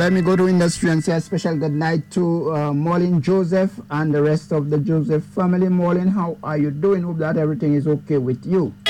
let me go to industry and say a special good night to Maureen Joseph and the rest of the Joseph family. Maureen, how are you doing? Hope that everything is okay with you.